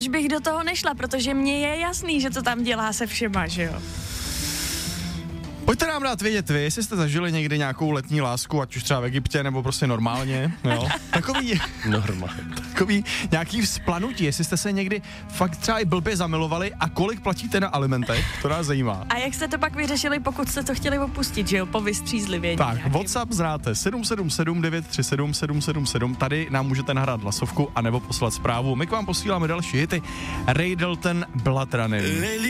Už bych do toho nešla, protože mně je jasný, že to tam dělá se všema, že jo. Pojďte nám dát vědět vy, jestli jste zažili někdy nějakou letní lásku, ať už třeba v Egyptě, nebo prostě normálně, jo. Takový nějaký vzplanutí, jestli jste se někdy fakt třeba i blbě zamilovali a kolik platíte na alimentech, to nás zajímá. A jak jste to pak vyřešili, pokud jste to chtěli opustit, že jo, po vystřízlivění. Tak, nějakým. WhatsApp znáte 777 937 777, tady nám můžete nahrát hlasovku anebo poslat zprávu. My k vám posíláme další hity. Ray Dalton, Blood Running.